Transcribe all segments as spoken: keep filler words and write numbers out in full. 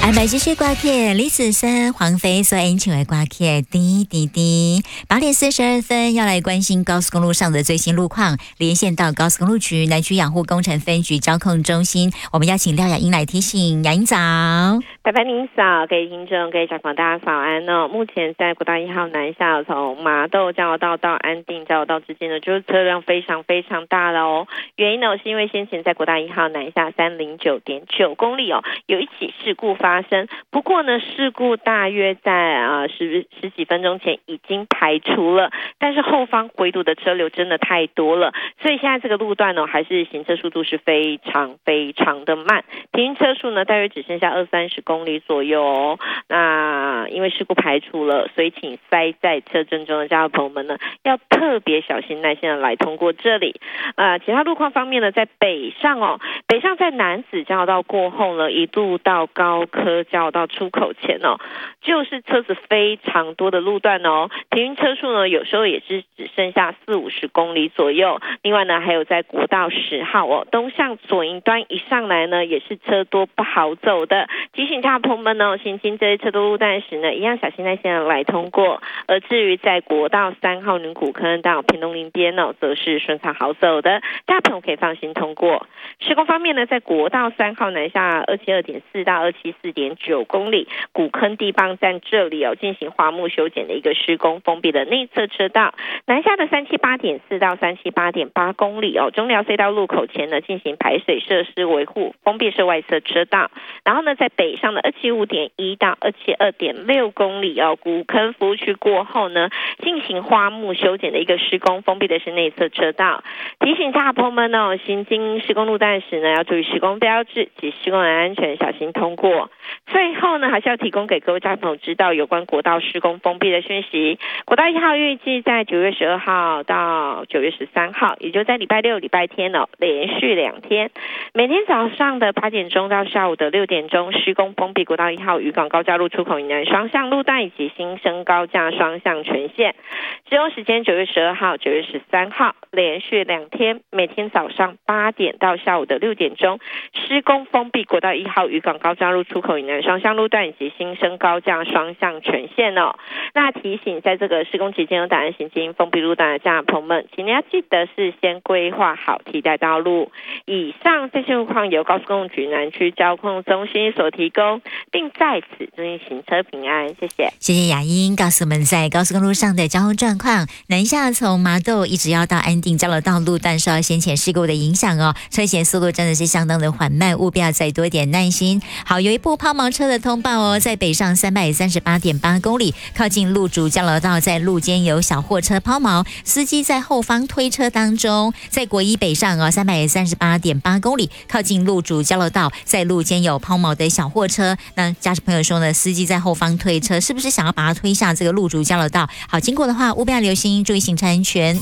安排继续挂片，李子森、黄飞所引请为挂片，滴滴滴。八点四十二分，要来关心高速公路上的最新路况，连线到高速公路局南区养护工程分局交控中心，我们邀请廖雅英来提醒。雅英早， 白白您早，各位听众、各位小朋友，大家早安哦。目前在国道一号南下，从麻豆交流道到安定交流道之间呢，就是车辆非常非常大了哦。原因呢，是因为先前在国道一号南下三零九点九公里哦，有一起事故发生。不过呢，事故大约在啊十十几分钟前已经排除了，但是后方回堵的车流真的太多了，所以现在这个路段呢，还是行车速度是非常非常的慢，停车数呢大约只剩下二三十公里左右哦。那因为事故排除了，所以请塞在车阵中的家朋友们呢，要特别小心耐心的来通过这里。呃，其他路况方面呢，在北上哦，北上在南子交流道过后呢，一路到高科交流道出口前哦，就是车子非常多的路段哦，停运车数呢，有时候也是只剩下四五十公里左右。另外呢，还有在国道十号哦，东向左营端一上来呢，也是车多不好走的。提醒大朋友们呢，行经这些车多路段时呢，一样小心耐心的来通过。而至于在国道三号女古坑到屏东林边呢，则是顺畅好走的，大朋友可以放心通过。施工方面呢，在国道三号南下二七二点四到二七四点九公里，古坑地磅站这里哦，进行花木修剪的一个施工，封闭的内侧车道。南下的三七八点四到三七八点八公里哦，中寮隧道路口前呢，进行排水设施维护，封闭是外侧车道。然后呢，在北上的二七五点一到二七二点六公里哦，古坑服务区过后呢，进行花木修剪的一个施工，封闭的是内侧车道。提醒大朋友们哦，行经施工路段时呢，要注意施工标志及施工人安全，小心通过。最后呢，还是要提供给各位家朋友知道有关国道施工封闭的讯息。国道一号预计在九月十二号到九月十三号，也就在礼拜六、礼拜天哦，连续两天，每天早上的八点钟到下午的六点钟，施工封闭国道一号渔港高架路出口以南双向路段以及新生高架双向全线。施工时间九月十二号、九月十三号，连续两天，每天早上八点到下午的六点钟，施工封闭国道一号渔港高架路出口以南双向路段以及新生高架双向全线哦。那提醒在这个施工期间有打算行经封闭路段的家长朋友们，请你要记得事先规划好替代道路。以上这些路况由高速公路局南区交控中心所提供，并在此祝您行车平安，谢谢。 谢谢雅英告诉我们在高速公路上的交通状况。南下从麻豆一直要到安定交流道路段，受到先前事故的影响哦，车前速度真的是相当的缓慢，务必要再多一点耐心。好，有一部抛锚车的通报哦，在北上三百三十八点八公里，靠近路竹交流道，在路肩有小货车抛锚，司机在后方推车当中。在国一北上哦，三百三十八点八公里，靠近路竹交流道，在路肩有抛锚的小货车。那驾驶朋友说呢，司机在后方推车，是不是想要把它推下这个路竹交流道？好，经过的话务必要留心，注意行车安全。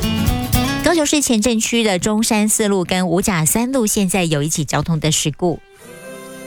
高雄市前镇区的中山四路跟五甲三路现在有一起交通的事故。